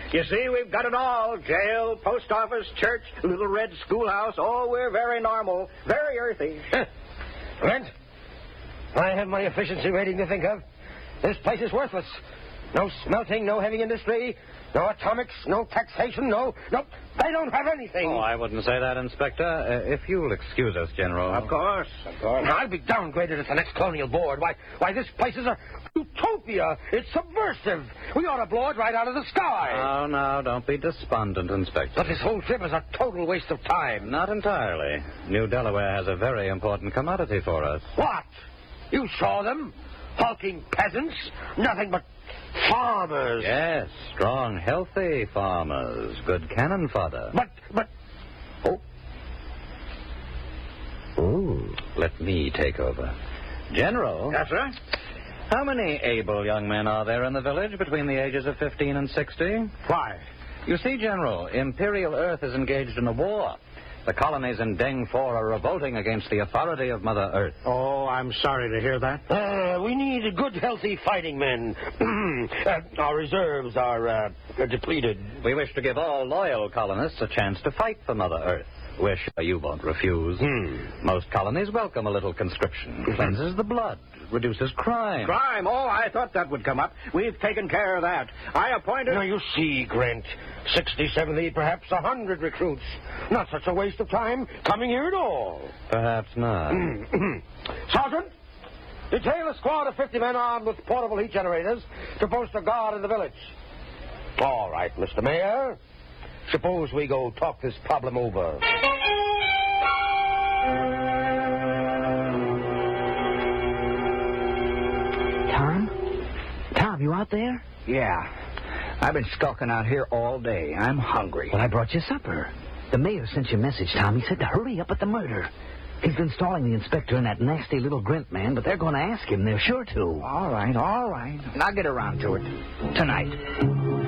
You see, we've got it all. Jail, post office, church, little red schoolhouse. Oh, we're very normal, very earthy. Brent, I have my efficiency rating to think of. This place is worthless. No smelting, no heavy industry, no atomics, no taxation, no, they don't have anything. Oh, I wouldn't say that, Inspector. If you'll excuse us, General. Of course. I'll be downgraded at the next colonial board. Why, this place is a utopia. It's subversive. We ought to blow it right out of the sky. Oh, no, don't be despondent, Inspector. But this whole trip is a total waste of time. Not entirely. New Delaware has a very important commodity for us. What? You saw them? Hulking peasants? Nothing but farmers. Yes, strong, healthy farmers. Good cannon fodder. But... Oh, let me take over. General. Yes, sir? How many able young men are there in the village between the ages of 15 and 60? Why? You see, General, Imperial Earth is engaged in a war. The colonies in Deng 4 are revolting against the authority of Mother Earth. Oh, I'm sorry to hear that. We need good, healthy fighting men. Our reserves are depleted. We wish to give all loyal colonists a chance to fight for Mother Earth. We're sure you won't refuse. Most colonies welcome a little conscription. Cleanses the blood, reduces crime. Crime? Oh, I thought that would come up. We've taken care of that. I appointed... Now, you see, Grant, 60, 70, perhaps 100 recruits. Not such a waste of time coming here at all. Perhaps not. Sergeant, detail a squad of 50 men armed with portable heat generators to post a guard in the village. All right, Mr. Mayor. Suppose we go talk this problem over. Tom, you out there? Yeah. I've been skulking out here all day. I'm hungry. Well, I brought you supper. The mayor sent you a message, Tom. He said to hurry up at the murder. He's installing the inspector and that nasty little Grint man, but they're going to ask him. They're sure to. All right. And I'll get around to it. Tonight.